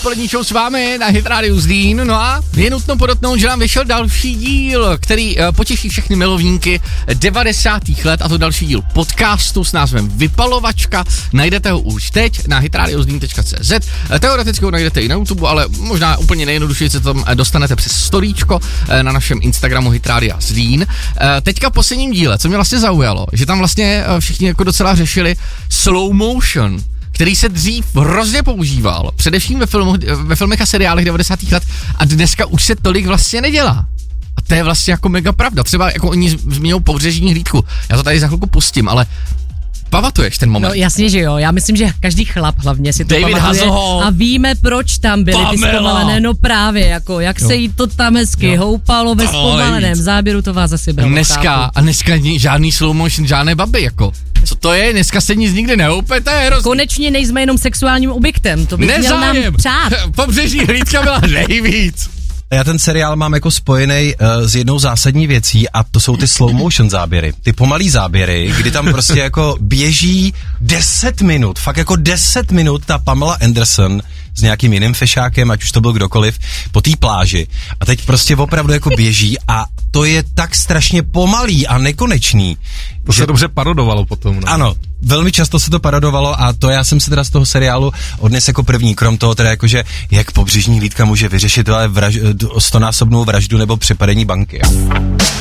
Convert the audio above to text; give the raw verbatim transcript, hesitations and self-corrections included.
odpolední show s vámi na Hit Radio Zlín. No a je nutno podotknout, že nám vyšel další díl, který uh, potěší všechny milovníky devadesátých let, a to další díl podcastu s názvem Vypalovačka. Najdete ho už teď na hitradiozlín tečka cé zet. Teoreticky ho najdete i na YouTube, ale možná úplně nejjednodušeji se tam dostanete přes storíčko na našem Instagramu Hit Radio Zlín. Teďka v posledním díle, co mě vlastně zaujalo, že tam vlastně všichni jako docela řešili slow motion, který se dřív hrozně používal, především ve, filmu, ve filmech a seriálech devadesátých let, a dneska už se tolik vlastně nedělá. A to je vlastně jako mega pravda. Třeba jako oni změnou pobřežní hlídku. Já to tady za chvilku pustím, ale pamatuješ ten moment? No jasně, že jo. Já myslím, že každý chlap hlavně si to David pamatuje. Hasselhoff. A víme, proč tam byly Pamela. ty zpomalené. No právě, jako jak jo. se jí to tam hezky jo. houpalo ve zpomaleném záběru, to vás zase bralo. Dneska, chápu. a dneska žádný slow motion, žádné baby, jako. Co to je? Dneska se nic nikdy nehoupe, to je hrozný. Konečně nejsme jenom sexuálním objektem, to bych měl nám přát. Pobřežní hlídka byla nejvíc. Já ten seriál mám jako spojený uh, s jednou zásadní věcí, a to jsou ty slow motion záběry. Ty pomalý záběry, kdy tam prostě jako běží deset minut, fakt jako deset minut ta Pamela Anderson s nějakým jiným fešákem, ať už to byl kdokoliv, po té pláži. A teď prostě opravdu jako běží a to je tak strašně pomalý a nekonečný. To se dobře parodovalo potom. No. Ano, velmi často se to parodovalo a to já jsem si teda z toho seriálu odnes jako první, krom toho teda jakože jak pobřežní hlídka může vyřešit vraž, stonásobnou vraždu nebo přepadení banky.